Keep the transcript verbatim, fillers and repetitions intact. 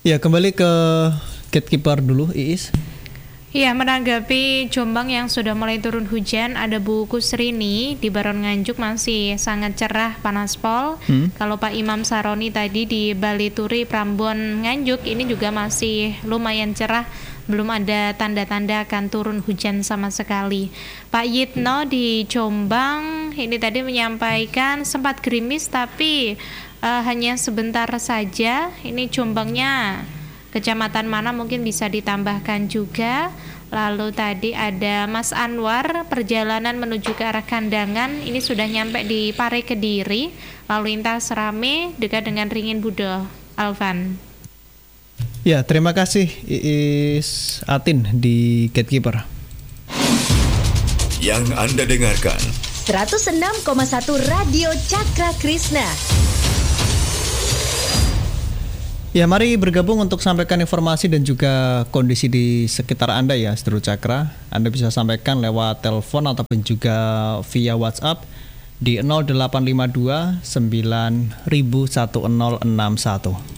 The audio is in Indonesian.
Ya, kembali ke gatekeeper dulu, Iis. Ya, menanggapi Jombang yang sudah mulai turun hujan, ada Bu Kusrini di Baron Nganjuk masih sangat cerah panas pol. Hmm. Kalau Pak Imam Saroni tadi di Bali Turi Prambon Nganjuk ini juga masih lumayan cerah, belum ada tanda-tanda akan turun hujan sama sekali. Pak Yitno di Jombang ini tadi menyampaikan sempat gerimis tapi uh, hanya sebentar saja. Ini Jombangnya kecamatan mana mungkin bisa ditambahkan juga. Lalu tadi ada Mas Anwar, perjalanan menuju ke arah Kandangan ini sudah nyampe di Pare Kediri, lalu lintas rame dekat dengan Ringin Budo. Alvan. Ya, terima kasih Iis Atin di Gatekeeper. Yang Anda dengarkan seratus enam koma satu Radio Cakra Krishna. Ya, mari bergabung untuk sampaikan informasi dan juga kondisi di sekitar Anda ya, Seteru Cakra. Anda bisa sampaikan lewat telepon ataupun juga via WhatsApp di nol delapan lima dua sembilan nol nol satu nol enam satu.